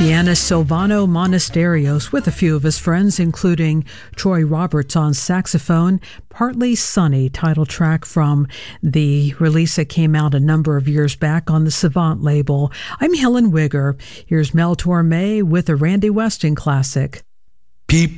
Pianist Silvano Monasterios with a few of his friends, including Troy Roberts on saxophone. Partly Sunny, title track from the release that came out a number of years back on the Savant label. I'm Helen Wigger. Here's Mel Torme with a Randy Weston classic.